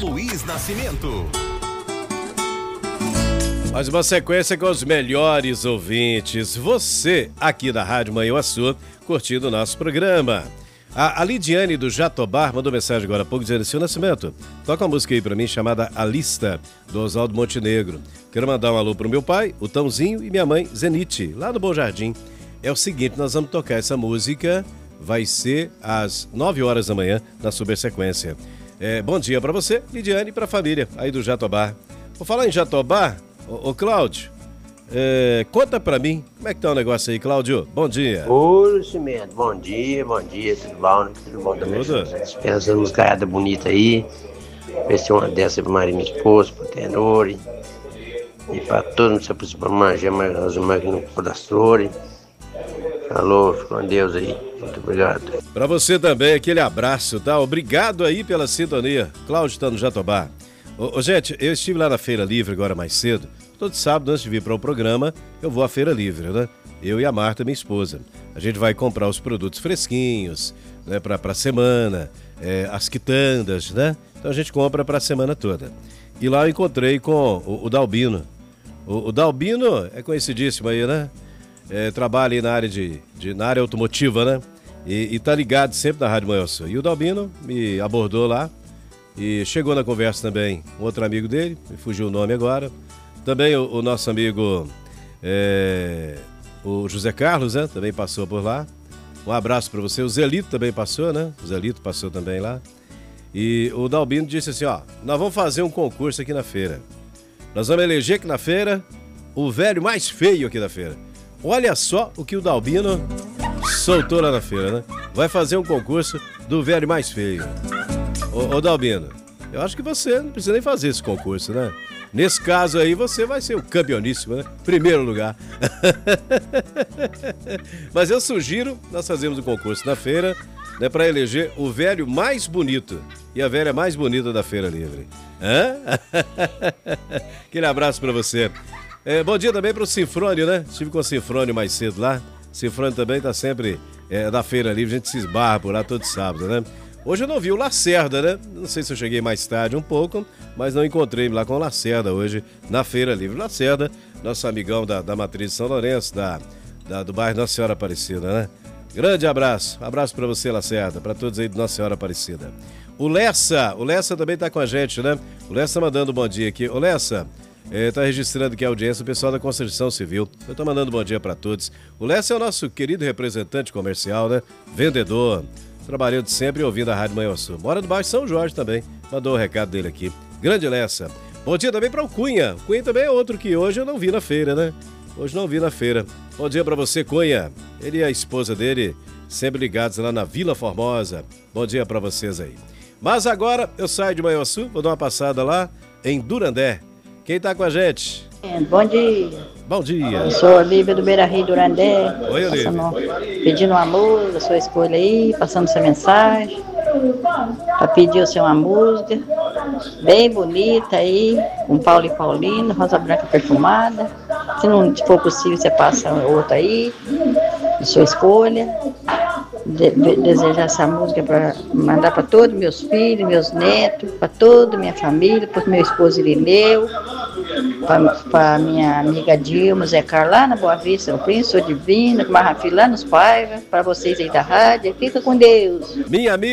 Luiz Nascimento. Mais uma sequência com os melhores ouvintes. Você, aqui da Rádio Manhuaçu, curtindo o nosso programa. A Lidiane do Jatobá mandou mensagem agora há pouco dizendo: seu Nascimento, toca uma música aí pra mim chamada A Lista, do Oswaldo Montenegro. Quero mandar um alô pro meu pai, o Tãozinho, e minha mãe, Zenite, lá do Bom Jardim. É o seguinte, nós vamos tocar essa música, vai ser às 9 horas da manhã, na subsequência. Bom dia pra você, Lidiane, e pra família aí do Jatobá. Vou falar em Jatobá, ô Cláudio, conta pra mim, como é que tá o negócio aí, Cláudio? Bom dia. Ô, Nascimento, bom dia, tudo bom, né? Tudo bom também. Espero essa musicaiada bonita aí. Ver se uma dessa pra Maria, minha esposa, pro Tenor, e pra todo mundo, se possível, pra Magé, mas as irmãs aqui no Podastore. Alô, fica com Deus aí. Muito obrigado. Pra você também, aquele abraço, tá? Obrigado aí pela sintonia. Cláudio tá no Jatobá. Gente, eu estive lá na Feira Livre agora mais cedo. Todo sábado, antes de vir para o programa, eu vou à Feira Livre, né? Eu e a Marta, minha esposa. A gente vai comprar os produtos fresquinhos, né? Pra semana, as quitandas, né? Então a gente compra pra semana toda. E lá eu encontrei com o Dalbino. O Dalbino é conhecidíssimo aí, né? Trabalha aí na área na área automotiva, né? E tá ligado sempre na Rádio Manhuaçu. E o Dalbino me abordou lá e chegou na conversa também um outro amigo dele, me fugiu o nome agora. Também o nosso amigo, o José Carlos, né? Também passou por lá. Um abraço para você. O Zelito também passou, né? O Zelito passou também lá. E o Dalbino disse assim, ó, nós vamos fazer um concurso aqui na feira. Nós vamos eleger aqui na feira o velho mais feio aqui da feira. Olha só o que o Dalbino soltou lá na feira, né? Vai fazer um concurso do velho mais feio. Ô Dalbino, eu acho que você não precisa nem fazer esse concurso, né? Nesse caso aí, você vai ser o campeoníssimo, né? Primeiro lugar. Mas eu sugiro, nós fazemos um concurso na feira, né? Para eleger o velho mais bonito e a velha mais bonita da Feira Livre. Hã? Aquele abraço para você. Bom dia também para o Sinfrônio, né? Estive com o Sinfrônio mais cedo lá. O Sinfrônio também tá sempre da Feira Livre, a gente se esbarra por lá todo sábado, né? Hoje eu não vi o Lacerda, né? Não sei se eu cheguei mais tarde um pouco, mas não encontrei lá com o Lacerda hoje na Feira Livre. Lacerda, nosso amigão da Matriz de São Lourenço, do bairro Nossa Senhora Aparecida, né? Grande abraço. Abraço pra você, Lacerda, pra todos aí de Nossa Senhora Aparecida. O Lessa também tá com a gente, né? O Lessa mandando um bom dia aqui. O Lessa, tá registrando aqui a audiência, o pessoal da Construção Civil. Eu tô mandando um bom dia pra todos. O Lessa é o nosso querido representante comercial, né? Vendedor. Trabalhando sempre e ouvindo a Rádio Manhuaçu. Mora no bairro São Jorge também. Mandou o recado dele aqui. Grande Lessa. Bom dia também para o Cunha. O Cunha também é outro que hoje eu não vi na feira, né? Hoje não vi na feira. Bom dia para você, Cunha. Ele e a esposa dele, sempre ligados lá na Vila Formosa. Bom dia para vocês aí. Mas agora eu saio de Manhuaçu, vou dar uma passada lá em Durandé. Quem tá com a gente? Bom dia. Bom dia. Eu sou a Olívia do Beira Rio Durandé. Oi, Olívia. Pedindo uma música, sua escolha aí, passando essa mensagem. Para pedir o seu uma música bem bonita aí, com Paulo e Paulino, Rosa Branca Perfumada. Se não for possível, você passa outra aí, de sua escolha. Desejar essa música para mandar para todos meus filhos, meus netos, para toda minha família, para o meu esposo Irineu, para minha amiga Dilma, Zé Carlos lá na Boa Vista, o Príncipe, sou Divina, com Marrafi lá nos Paiva, para vocês aí da rádio. Fica com Deus. Minha amiga.